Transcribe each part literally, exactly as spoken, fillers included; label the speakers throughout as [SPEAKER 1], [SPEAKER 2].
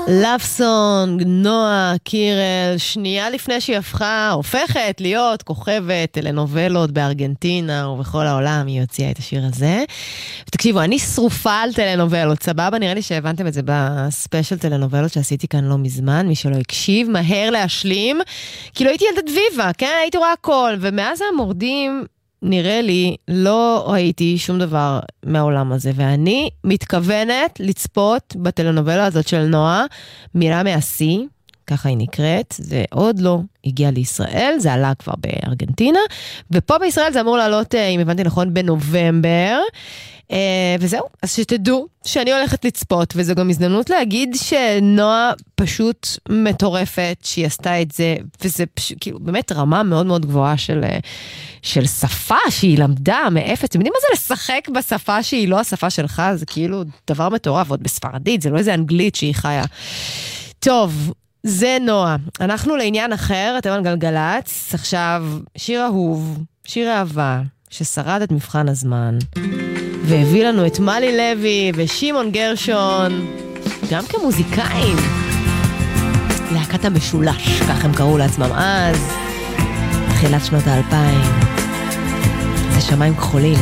[SPEAKER 1] Love Song, נועה קירל, שנייה לפני שהיא הפכה, הופכת להיות כוכבת טלנובלות בארגנטינה ובכל העולם, היא הוציאה את השיר הזה. ותקשיבו, אני שרופה על טלנובלות, סבבה? נראה לי שהבנתם את זה בספיישל טלנובלות שעשיתי כאן לא מזמן, מי שלא הקשיב, מהר להשלים, כי לא הייתי ילדת ויבה, כן? הייתי רואה הכל, ומאז המורדים נראה לי, לא ראיתי שום דבר מהעולם הזה, ואני מתכוונת לצפות בטלנובלה הזאת של נועה, מילה מהשיא, ככה היא נקראת, זה עוד לא הגיע לישראל, זה עלה כבר בארגנטינה, ופה בישראל זה אמור לעלות, אם הבנתי נכון, בנובמבר, וזהו, אז שתדעו שאני הולכת לצפות, וזו גם הזדמנות להגיד שנועה פשוט מטורפת, שהיא עשתה את זה, וזה פשוט, כאילו, באמת רמה מאוד מאוד גבוהה של, של שפה שהיא למדה מאפס. אתם יודעים מה זה לשחק בשפה שהיא לא השפה שלך? זה כאילו דבר מטורף, עוד בספרדית, זה לא איזה אנגלית שהיא חיה. טוב, זה נועה. אנחנו לעניין אחר, אתם על גלגלץ, עכשיו שיר אהוב, שיר אהבה, ששרד את מבחן הזמן, והביא לנו את מלי לוי ושימון גרשון, גם כמוזיקאים. להקת המשולש, כך הם קראו לעצמם אז, תחילת שנות האלפיים. זה שמיים כחולים.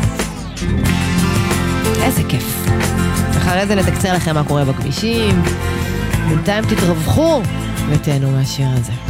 [SPEAKER 1] איזה כיף. אחרי זה נתקצר לכם מה קורה בכבישים. בינתיים תתרווחו ותהנו מהשיר הזה.